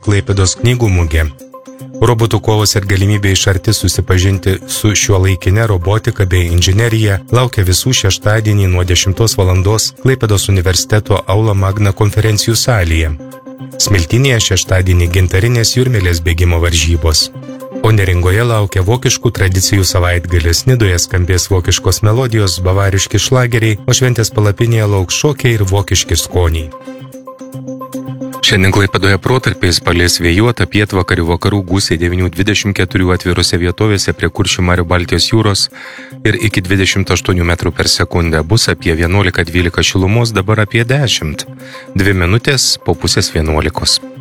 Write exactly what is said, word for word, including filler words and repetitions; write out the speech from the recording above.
Klaipėdos knygų mugė. Robotų kovos ir galimybė iš arti susipažinti su šiuolaikine robotika bei inžinerija laukia visų šeštadienį nuo dešimtos valandos Klaipėdos universiteto Aula Magna konferencijų salėje. Smiltynėje šeštadienį gintarinės jūrmėlės bėgimo varžybos. O Neringoje laukia vokiškų tradicijų savaitgalis, Nidoje skambės vokiškos melodijos, bavariški šlageriai, o šventės palapinėje lauks šokiai ir vokiški skoniai. Šiandien Klaipėdoje protarpiais palies vėjuota, pietvakarių vakarų gūsiai devyni dvidešimt keturi atvirose vietovėse prie Kuršių marių Baltijos jūros ir iki dvidešimt aštuonių metrų per sekundę. Bus apie vienuolika dvylika šilumos, dabar apie dešimt. Dvi minutės po pusės vienuolikos.